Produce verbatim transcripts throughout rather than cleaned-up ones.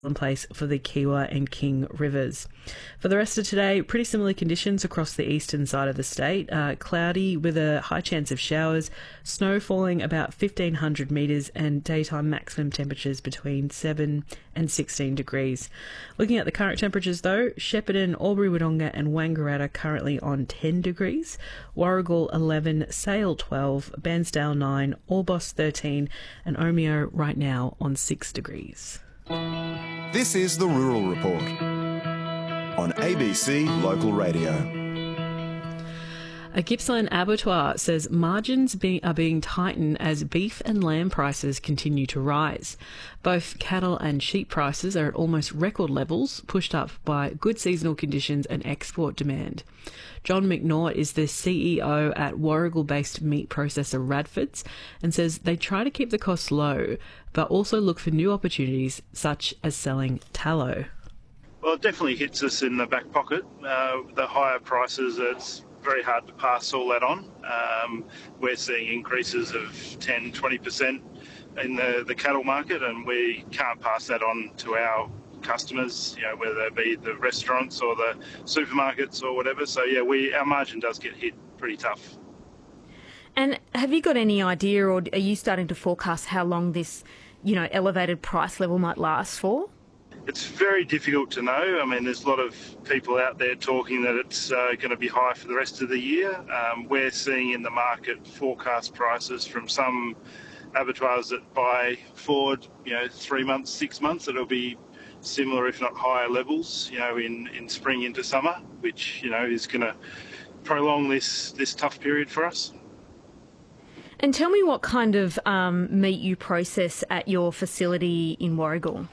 in place for the Kiewa and King rivers. For the rest of today, pretty similar conditions across the eastern side of the state. Uh, cloudy with a high chance of showers, snow falling about fifteen hundred metres, and daytime maximum temperatures between seven and sixteen degrees. Looking at the current temperatures though, Shepparton, Albury-Wodonga and Wangaratta currently on ten degrees, Warragul eleven, Sale twelve, Bairnsdale nine, Orbost thirteen and Omeo right now on six degrees. This is the Rural Report on A B C Local Radio. A Gippsland abattoir says margins be, are being tightened as beef and lamb prices continue to rise. Both cattle and sheep prices are at almost record levels, pushed up by good seasonal conditions and export demand. John McNaught is the C E O at Warragul-based meat processor Radfords and says they try to keep the costs low, but also look for new opportunities such as selling tallow. Well, it definitely hits us in the back pocket. Uh, the higher prices, it's very hard to pass all that on. Um, we're seeing increases of ten, twenty percent in the, the cattle market, and we can't pass that on to our customers, you know, whether it be the restaurants or the supermarkets or whatever. So, yeah, we our margin does get hit pretty tough. And have you got any idea, or are you starting to forecast how long this, you know, elevated price level might last for? It's very difficult to know. I mean, there's a lot of people out there talking that it's uh, going to be high for the rest of the year. Um, we're seeing in the market forecast prices from some abattoirs that buy forward, you know, three months, six months, it'll be similar, if not higher levels, you know, in, in spring into summer, which, you know, is going to prolong this, this tough period for us. And tell me what kind of um, meat you process at your facility in Warragul.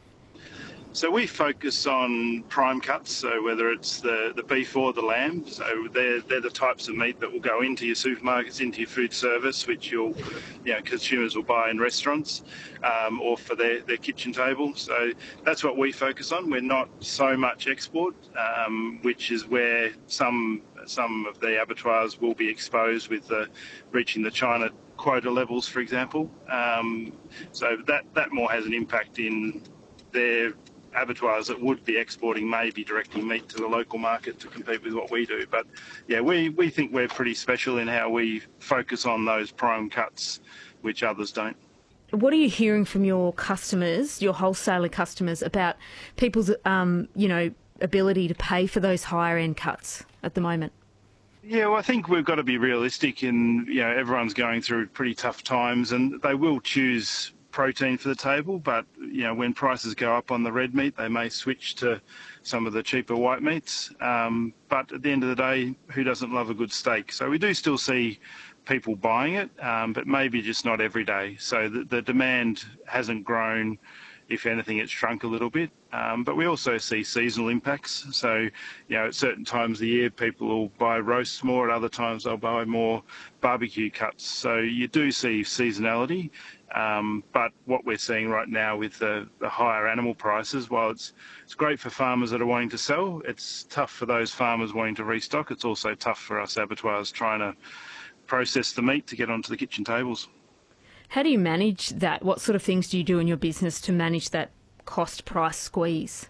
So we focus on prime cuts, so whether it's the, the beef or the lamb. So they're, they're the types of meat that will go into your supermarkets, into your food service, which you'll, you know, consumers will buy in restaurants um, or for their, their kitchen table. So that's what we focus on. We're not so much export, um, which is where some some of the abattoirs will be exposed with the, reaching the China quota levels, for example. Um, so that, that more has an impact in their abattoirs that would be exporting, maybe directing meat to the local market to compete with what we do. But yeah, we, we think we're pretty special in how we focus on those prime cuts, which others don't. What are you hearing from your customers, your wholesaler customers, about people's, um, you know, ability to pay for those higher end cuts at the moment? Yeah, well, I think we've got to be realistic, and you know, everyone's going through pretty tough times, and they will choose protein for the table, but you know, when prices go up on the red meat, they may switch to some of the cheaper white meats. Um, but at the end of the day, who doesn't love a good steak? So we do still see people buying it, um, but maybe just not every day. So the, the demand hasn't grown. If anything, it's shrunk a little bit. Um, but we also see seasonal impacts. So, you know, at certain times of the year, people will buy roasts more. At other times, they'll buy more barbecue cuts. So you do see seasonality. Um, but what we're seeing right now with the, the higher animal prices, while it's it's great for farmers that are wanting to sell, it's tough for those farmers wanting to restock. It's also tough for us abattoirs trying to process the meat to get onto the kitchen tables. How do you manage that? What sort of things do you do in your business to manage that cost price squeeze?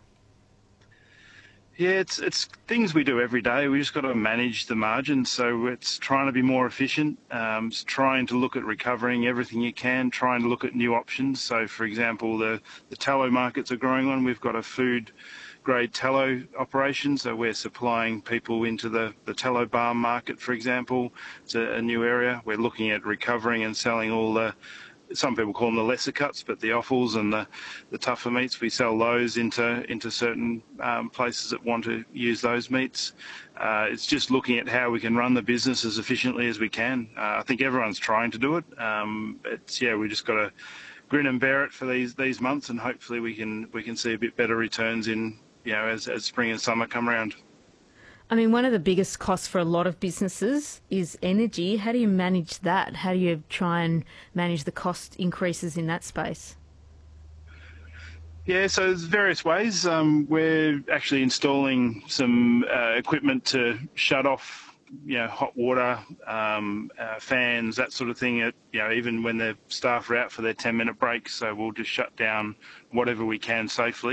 Yeah, it's it's things we do every day. We just got to manage the margin. So it's trying to be more efficient, um, it's trying to look at recovering everything you can, trying to look at new options. So, for example, the, the tallow markets are growing on. We've got a food grade tallow operation, so we're supplying people into the, the tallow balm market, for example. It's a, a new area. We're looking at recovering and selling all the, some people call them the lesser cuts, but the offals and the, the tougher meats, we sell those into into certain um, places that want to use those meats. Uh, it's just looking at how we can run the business as efficiently as we can. Uh, I think everyone's trying to do it. Um, it's yeah, we just got to grin and bear it for these these months, and hopefully we can we can see a bit better returns in you know as as spring and summer come around. I mean, one of the biggest costs for a lot of businesses is energy. How do you manage that? How do you try and manage the cost increases in that space? Yeah, so there's various ways. Um, we're actually installing some uh, equipment to shut off, you know, hot water, um, uh, fans, that sort of thing. At, you know, even when the staff are out for their ten-minute breaks, so we'll just shut down whatever we can safely.